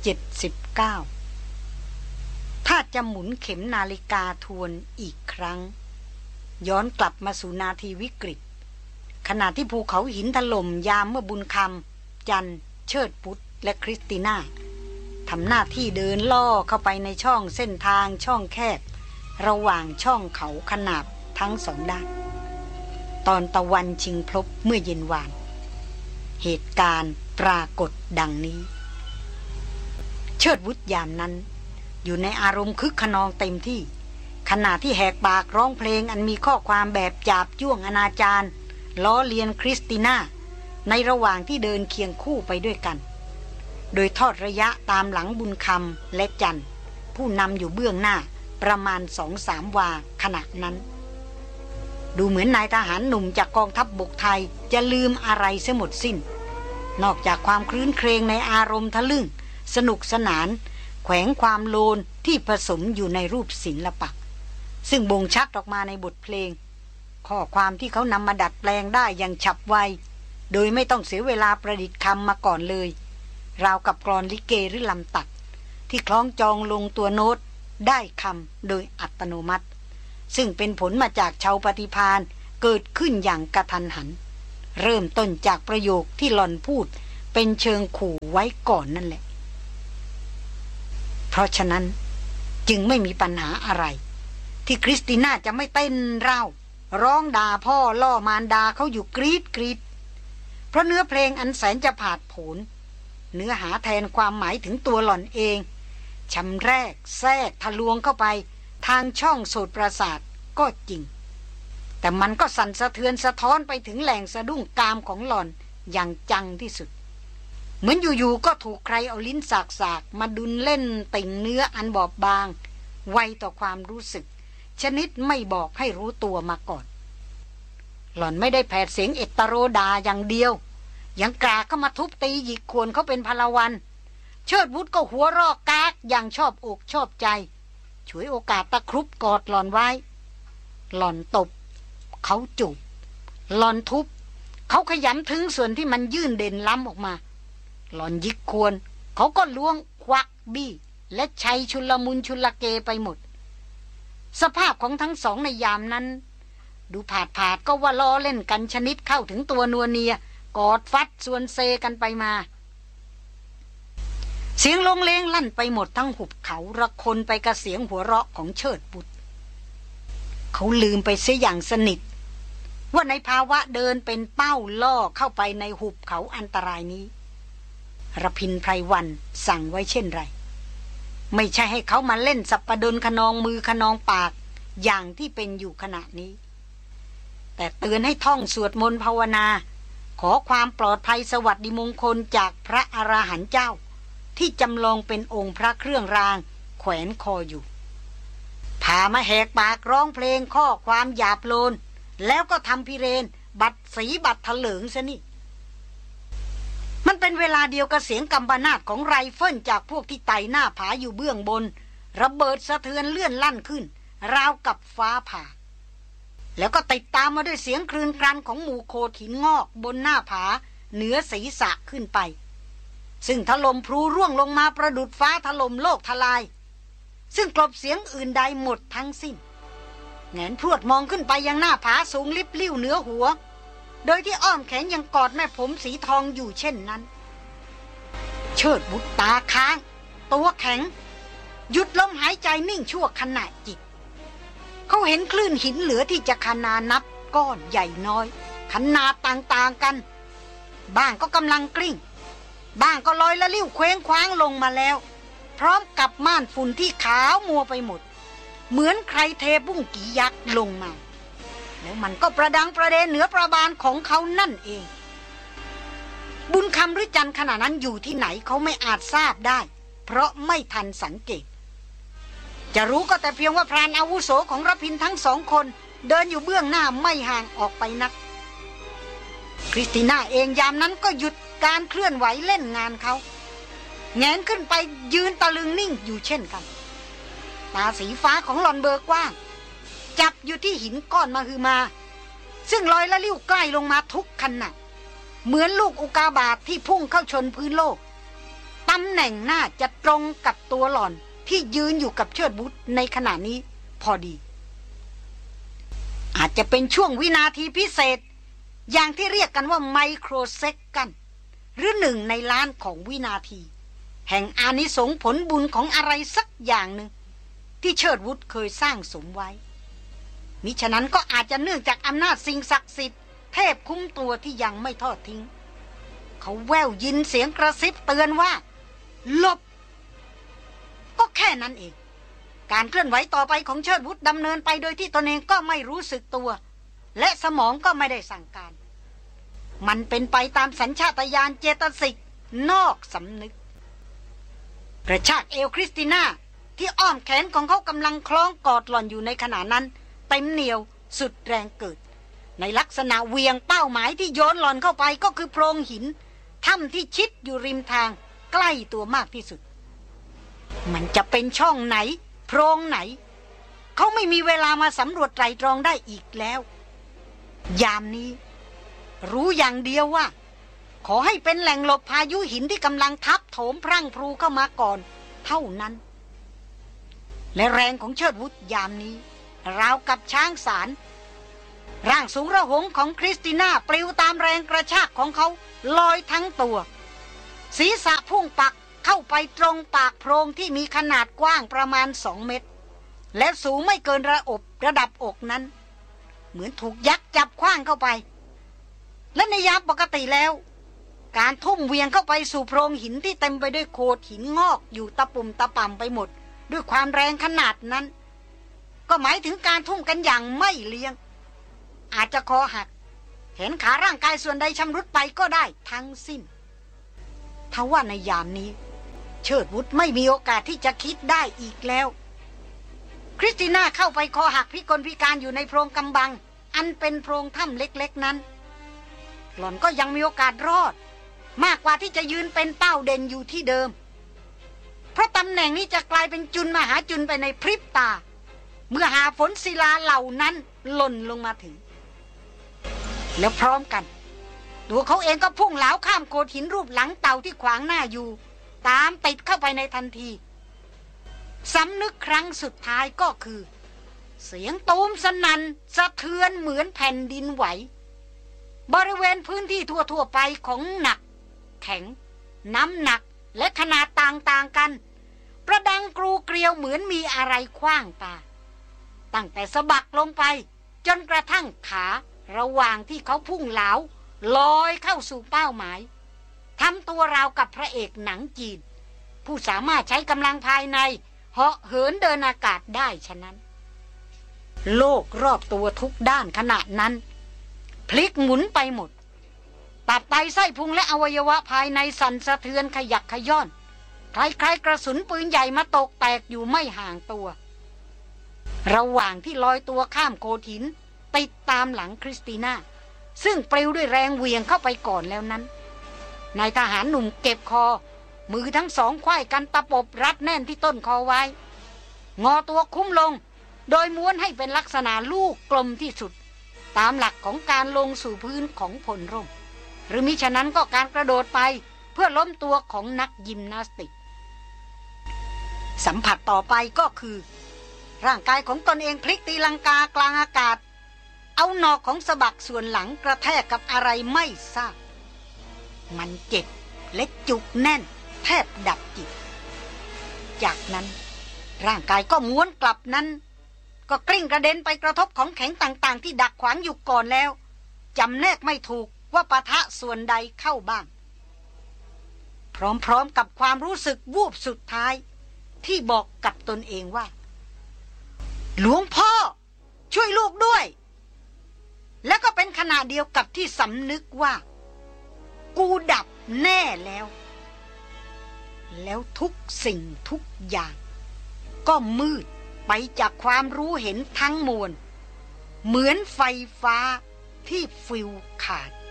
ถ้าจะหมุนเข็มนาฬิกาทวนอีกครั้งย้อนกลับมาสู่นาทีวิกฤตขณะที่ภูเขาหินถล่มยามเมื่อบุญคำจันเชิดพุทธและคริสติน่าทำหน้าที่เดินล่อเข้าไปในช่องเส้นทางช่องแคบระหว่างช่องเขาขนาบทั้งสองด้านตอนตะวันชิงพลบเมื่อเย็นวานเหตุการณ์ปรากฏดังนี้เชิดวุฒยามนั้นอยู่ในอารมณ์คึกขนองเต็มที่ขณะที่แหกปากร้องเพลงอันมีข้อความแบบจาบจ้วงอนาจารล้อเลียนคริสติน่าในระหว่างที่เดินเคียงคู่ไปด้วยกันโดยทอดระยะตามหลังบุญคำและจันผู้นำอยู่เบื้องหน้าประมาณ 2-3 วาขณะนั้นดูเหมือนนายทหารหนุ่มจากกองทัพบกไทยจะลืมอะไรเสียหมดสิ้นนอกจากความคลื้นเครงในอารมณ์ทะลึ่งสนุกสนานแขวงความโลนที่ผสมอยู่ในรูปศิลปะซึ่งบ่งชัดออกมาในบทเพลงข้อความที่เขานำมาดัดแปลงได้อย่างฉับไวโดยไม่ต้องเสียเวลาประดิษฐ์คำมาก่อนเลยราวกับกลอนลิเกหรือลำตัดที่คล้องจองลงตัวโน้ตได้คำโดยอัตโนมัติซึ่งเป็นผลมาจากชาวปฏิภาณเกิดขึ้นอย่างกระทันหันเริ่มต้นจากประโยคที่หล่อนพูดเป็นเชิงขู่ไว้ก่อนนั่นแหละเพราะฉะนั้นจึงไม่มีปัญหาอะไรที่คริสติน่าจะไม่เต้นร่าวร้องด่าพ่อล่อมารดาเขาอยู่กรีดกรีดเพราะเนื้อเพลงอันแสนจะผาดโผนเนื้อหาแทนความหมายถึงตัวหล่อนเองชำแรกแทรกทะลวงเข้าไปทางช่องโสตประสาทก็จริงแต่มันก็สั่นสะเทือนสะท้อนไปถึงแหล่งสะดุ้งกามของหล่อนอย่างจังที่สุดเหมือนอยู่ๆก็ถูกใครเอาลิ้นสากๆมาดุลเล่นติ่งเนื้ออันบอบบางไวต่อความรู้สึกชนิดไม่บอกให้รู้ตัวมาก่อนหล่อนไม่ได้แผดเสียงเอตโรดาอย่างเดียวยังกราเข้ามาทุบตีหยิกควรเขาเป็นพลวันเชิดวุฒก็หัวรอกกากอย่างชอบอกชอบใจฉวยโอกาสตะครุบกอดหล่อนไว้หล่อนตบเขาจูบหล่อนทุบเขาขยำถึงส่วนที่มันยื่นเด่นล้ำออกมาหล่อนยิกควรเขาก็ล้วงควักบี้และชัยชุลมุนชุลเกไปหมดสภาพของทั้งสองในยามนั้นดูผาดก็ว่าล้อเล่นกันชนิดเข้าถึงตัวนัวเนียกอดฟัดส่วนเซกันไปมาเสียงลงเลงลั่นไปหมดทั้งหุบเขาระคนไปกับเสียงหัวเราะของเชิดบุตรเขาลืมไปเสียอย่างสนิทว่าในภาวะเดินเป็นเป้าล่อเข้าไปในหุบเขาอันตรายนี้ระพินไพรวันสั่งไว้เช่นไรไม่ใช่ให้เขามาเล่นสัปปดนขนองมือขนองปากอย่างที่เป็นอยู่ขณะนี้แต่เตือนให้ท่องสวดมนต์ภาวนาขอความปลอดภัยสวัสดิมงคลจากพระอราหันต์เจ้าที่จำลองเป็นองค์พระเครื่องรางแขวนคออยู่พามาแหกปากร้องเพลงข้อความหยาบโลนแล้วก็ทำพิเรนบัดสีบัดถลิงซะนี่มันเป็นเวลาเดียวกับเสียงกำปนาตของไรเฟิลจากพวกที่ไต่หน้าผาอยู่เบื้องบนระเบิดสะเทือนเลื่อนลั่นขึ้นราวกับฟ้าผ่าแล้วก็ติดตามมาด้วยเสียงครืนครันของหมู่โขดหินงอกบนหน้าผาเหนือศีรษะขึ้นไปซึ่งถล่มพลูร่วงลงมาประดุจฟ้าถล่มโลกทลายซึ่งกลบเสียงอื่นใดหมดทั้งสิ้นแงนพรวดมองขึ้นไปยังหน้าผาสูงลิบลิ่วเหนือหัวโดยที่อ้อมแขนยังกอดแม่ผมสีทองอยู่เช่นนั้นเชิดบุตรตาค้างตัวแข็งหยุดลมหายใจนิ่งชั่วขณะจิตเขาเห็นคลื่นหินเหลือที่จะขนานับก้อนใหญ่น้อยขนาดต่างๆกันบ้างก็กำลังกลิ้งบ้างก็ลอยละลิ้วเคว้งคว้างลงมาแล้วพร้อมกับม่านฝุ่นที่ขาวมัวไปหมดเหมือนใครเทบุ้งกี่ยักษ์ลงมาแล้วมันก็ประดังประเดเหนือประบาลของเขานั่นเองบุญคำหรือจันขณะนั้นอยู่ที่ไหนเขาไม่อาจทราบได้เพราะไม่ทันสังเกตจะรู้ก็แต่เพียงว่าพรานอาวุโสของรพินทั้งสองคนเดินอยู่เบื้องหน้าไม่ห่างออกไปนักคริสติน่าเองยามนั้นก็หยุดการเคลื่อนไหวเล่นงานเขาแงนขึ้นไปยืนตะลึงนิ่งอยู่เช่นกันตาสีฟ้าของหลอนเบอร์กว้างจับอยู่ที่หินก้อนมหึมาซึ่งลอยละลิ้วใกล้ลงมาทุกขณะเหมือนลูกอุกาบาตที่พุ่งเข้าชนพื้นโลกตำแหน่งหน้าจะตรงกับตัวหล่อนที่ยืนอยู่กับเชิดบุตรในขณะนี้พอดีอาจจะเป็นช่วงวินาทีพิเศษอย่างที่เรียกกันว่าไมโครเซกันหรือ1 ในล้านของวินาทีแห่งอานิสงส์ผลบุญของอะไรสักอย่างหนึ่งที่เชิดวุฒเคยสร้างสมไว้มิฉะนั้นก็อาจจะเนื่องจากอำนาจสิ่งศักดิ์สิทธิ์เทพคุ้มตัวที่ยังไม่ทอดทิ้งเขาแว่วยินเสียงกระซิบเตือนว่าหลบก็แค่นั้นเองการเคลื่อนไหวต่อไปของเชิดวุฒดำเนินไปโดยที่ตนเองก็ไม่รู้สึกตัวและสมองก็ไม่ได้สั่งการมันเป็นไปตามสัญชาตญาณเจตสิกนอกสำนึกกระชากเอวคริสติน่าที่อ้อมแขนของเขากำลังคล้องกอดหล่อนอยู่ในขณะนั้นเต็มเหนียวสุดแรงเกิดในลักษณะเวียงเป้าหมายที่โยนหล่อนเข้าไปก็คือโพรงหินถ้ำที่ชิดอยู่ริมทางใกล้ตัวมากที่สุดมันจะเป็นช่องไหนโพรงไหนเขาไม่มีเวลามาสำรวจไตรตรองได้อีกแล้วยามนี้รู้อย่างเดียวว่าขอให้เป็นแหล่งหลบพายุหินที่กำลังทับโถมพรั่งพรูเข้ามาก่อนเท่านั้นและแรงของเชิดวุฒยามนี้ราวกับช้างสารร่างสูงระหงของคริสติน่าปลิวตามแรงกระชากของเขาลอยทั้งตัวศีรษะพุ่งปักเข้าไปตรงปากโพรงที่มีขนาดกว้างประมาณ2 เมตรและสูงไม่เกินระดับอกนั้นเหมือนถูกยักษ์จับคว้างเข้าไปและในยามปกติแล้วการทุ่มเวียงเข้าไปสู่โพรงหินที่เต็มไปด้วยโขดหินงอกอยู่ตะปุ่มตะป่ำไปหมดด้วยความแรงขนาดนั้นก็หมายถึงการทุ่มกันอย่างไม่เลี้ยงอาจจะคอหักแขนขาร่างกายส่วนใดชำรุดไปก็ได้ทั้งสิ้นทว่าในยามนี้เชิดวุฒไม่มีโอกาสที่จะคิดได้อีกแล้วคริสติน่าเข้าไปคอหักพิกลพิการอยู่ในโพรงกำบังอันเป็นโพรงถ้ำเล็กๆนั้นหล่อนก็ยังมีโอกาสรอดมากกว่าที่จะยืนเป็นเป้าเด่นอยู่ที่เดิมเพราะตำแหน่งนี้จะกลายเป็นจุลมหาจุลไปในพริบตาเมื่อหาฝนศิลาเหล่านั้นหล่นลงมาถึงแล้วพร้อมกันตัวเขาเองก็พุ่งเหลาข้ามโขดหินรูปหลังเต่าที่ขวางหน้าอยู่ตามติดเข้าไปในทันทีสำนึกครั้งสุดท้ายก็คือเสียงตูมสนั่นสะเทือนเหมือนแผ่นดินไหวบริเวณพื้นที่ทั่วๆไปของหนักแข็งน้ำหนักและขนาดต่างๆกันประดังกรูเกลียวเหมือนมีอะไรขว้างตาตั้งแต่สะบักลงไปจนกระทั่งขาระหว่างที่เขาพุ่งเหลาลอยเข้าสู่เป้าหมายทำตัวราวกับพระเอกหนังจีนผู้สามารถใช้กำลังภายในเหาะเหินเดินอากาศได้ฉะนั้นโลกรอบตัวทุกด้านขณะนั้นพลิกหมุนไปหมดตับไตไส้พุงและอวัยวะภายในสั่นสะเทือนขยักขย้อนคล้ายๆกระสุนปืนใหญ่มาตกแตกอยู่ไม่ห่างตัวระหว่างที่ลอยตัวข้ามโขดหินติดตามหลังคริสติน่าซึ่งปลิวด้วยแรงเหวี่ยงเข้าไปก่อนแล้วนั้นนายทหารหนุ่มเก็บคอมือทั้งสองควายกันตะปบรัดแน่นที่ต้นคอไว้งอตัวคุ้มลงโดยม้วนให้เป็นลักษณะลูกกลมที่สุดตามหลักของการลงสู่พื้นของพลร่มหรือมิฉะนั้นก็การกระโดดไปเพื่อล้มตัวของนักยิมนาสติกสัมผัสต่อไปก็คือร่างกายของตนเองพลิกตีลังกากลางอากาศเอาหนอกของสะบักส่วนหลังกระแทกกับอะไรไม่ทราบมันเจ็บและจุกแน่นแทบดับจิตจากนั้นร่างกายก็ม้วนกลับนั้นก็กลิ้งกระเด็นไปกระทบของแข็งต่างๆที่ดักขวางอยู่ก่อนแล้วจำแนกไม่ถูกว่าปะทะส่วนใดเข้าบ้างพร้อมๆกับความรู้สึกวูบสุดท้ายที่บอกกับตนเองว่าหลวงพ่อช่วยลูกด้วยและก็เป็นขณะเดียวกับที่สำนึกว่ากูดับแน่แล้วทุกสิ่งทุกอย่างก็มืดไปจากความรู้เห็นทั้งมวลเหมือนไฟฟ้าที่ฟิวขาด